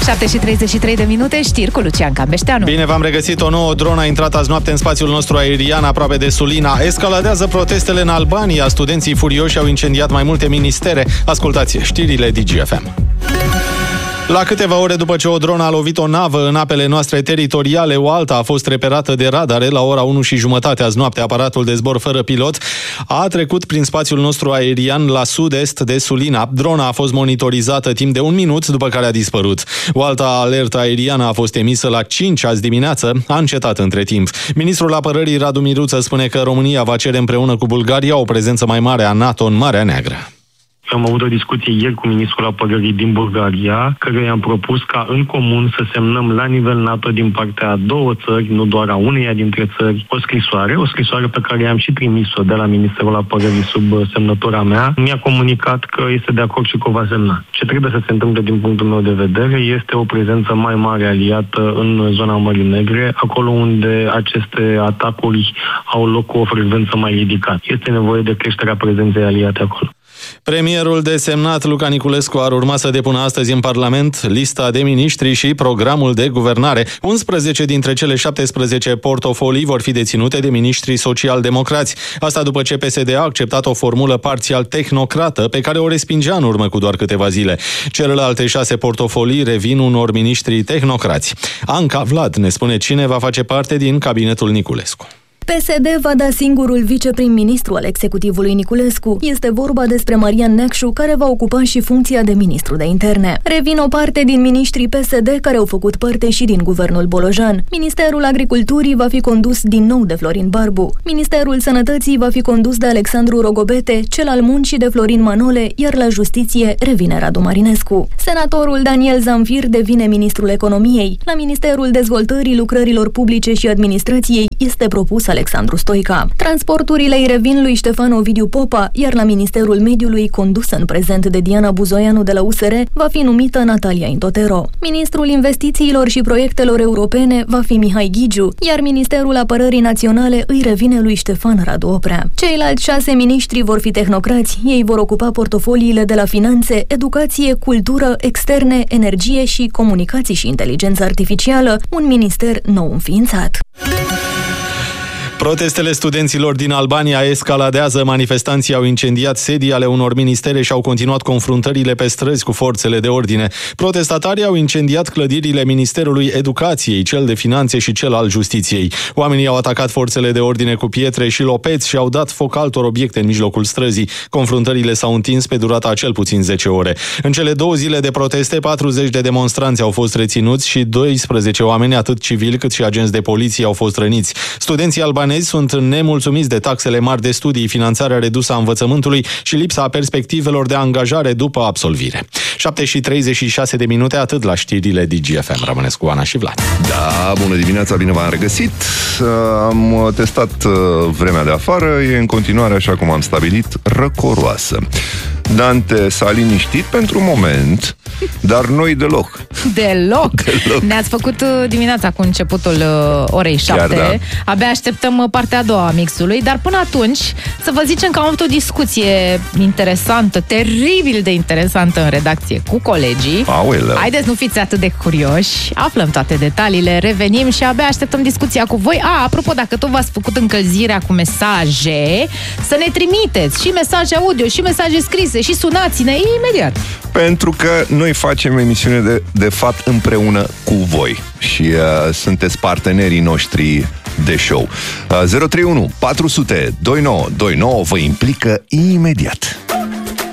7:33 de minute, știri cu Lucian Cambeșteanu. Bine v-am regăsit. O nouă dronă a intrat azi noapte în spațiul nostru aerian aproape de Sulina. Escaladează protestele în Albania. Studenții furioși au incendiat mai multe ministere. Ascultați știrile DGFM. La câteva ore după ce o dronă a lovit o navă în apele noastre teritoriale, o alta a fost reperată de radare la ora 1:30 azi noapte. Aparatul de zbor fără pilot a trecut prin spațiul nostru aerian la sud-est de Sulina. Drona a fost monitorizată timp de 1 minut, după care a dispărut. O altă alertă aeriană a fost emisă la 5 azi dimineață, a încetat între timp. Ministrul Apărării Radu Miruță spune că România va cere împreună cu Bulgaria o prezență mai mare a NATO în Marea Neagră. Am avut o discuție ieri cu ministrul apărării din Bulgaria, căruia i-am propus ca în comun să semnăm la nivel NATO din partea a 2 țări, nu doar a uneia dintre țări, o scrisoare pe care i-am și trimis-o de la Ministerul Apărării sub semnătura mea. Mi-a comunicat că este de acord și că o va semna. Ce trebuie să se întâmple din punctul meu de vedere este o prezență mai mare aliată în zona Mării Negre, acolo unde aceste atacuri au loc cu o frecvență mai ridicată. Este nevoie de creșterea prezenței aliate acolo. Premierul desemnat Luca Niculescu ar urma să depună astăzi în Parlament lista de miniștri și programul de guvernare. 11 dintre cele 17 portofolii vor fi deținute de miniștrii social-democrați. Asta după ce PSD a acceptat o formulă parțial tehnocrată pe care o respingea în urmă cu doar câteva zile. Celelalte 6 portofolii revin unor miniștri tehnocrați. Anca Vlad ne spune cine va face parte din cabinetul Niculescu. PSD va da singurul viceprim-ministru al executivului Niculescu. Este vorba despre Marian Necșu, care va ocupa și funcția de ministru de interne. Revin o parte din miniștrii PSD care au făcut parte și din guvernul Bolojan. Ministerul Agriculturii va fi condus din nou de Florin Barbu. Ministerul Sănătății va fi condus de Alexandru Rogobete, cel al Muncii de Florin Manole, iar la Justiție revine Radu Marinescu. Senatorul Daniel Zamfir devine ministrul Economiei. La Ministerul Dezvoltării, Lucrărilor Publice și Administrației este propus Alexandru Stoica. Transporturile îi revin lui Ștefan Ovidiu Popa, iar la Ministerul Mediului, condusă în prezent de Diana Buzoianu de la USR, va fi numită Natalia Intotero. Ministrul Investițiilor și Proiectelor Europene va fi Mihai Ghigiu, iar Ministerul Apărării Naționale îi revine lui Ștefan Radu Oprea. Ceilalți 6 miniștri vor fi tehnocrați. Ei vor ocupa portofoliile de la finanțe, educație, cultură, externe, energie și comunicații și inteligență artificială, un minister nou înființat. Protestele studenților din Albania escaladează. Manifestanții au incendiat sedii ale unor ministere și au continuat confruntările pe străzi cu forțele de ordine. Protestatarii au incendiat clădirile Ministerului Educației, cel de Finanțe și cel al Justiției. Oamenii au atacat forțele de ordine cu pietre și lopeți și au dat foc altor obiecte în mijlocul străzii. Confruntările s-au întins pe durata a cel puțin 10 ore. În cele 2 zile de proteste, 40 de demonstranți au fost reținuți și 12 oameni, atât civili cât și agenți de poliție, au fost răniți. Studenții albanezi sunt nemulțumiți de taxele mari de studii, finanțarea redusă a învățământului și lipsa perspectivelor de angajare după absolvire. 7:36 de minute, atât la știrile DGFM. Rămâneți cu Ana și Vlad. Da, bună dimineața, bine v-am regăsit. Am testat vremea de afară, e în continuare, așa cum am stabilit, răcoroasă. Dante s-a liniștit pentru moment, dar noi deloc. Deloc? Ne-ați făcut dimineața cu începutul orei 7. Da. Abia așteptăm partea a doua a mixului, dar până atunci să vă zicem că am avut o discuție interesantă, teribil de interesantă în redacție cu colegii. Aoleu. Haideți, nu fiți atât de curioși. Aflăm toate detaliile, revenim și abia așteptăm discuția cu voi. Apropo, dacă tot v-ați făcut încălzirea cu mesaje, să ne trimiteți și mesaje audio și mesaje scrise și sunați-ne imediat. Pentru că noi facem emisiune de fapt împreună cu voi și sunteți partenerii noștri de show. 031 400 2929 vă implică imediat.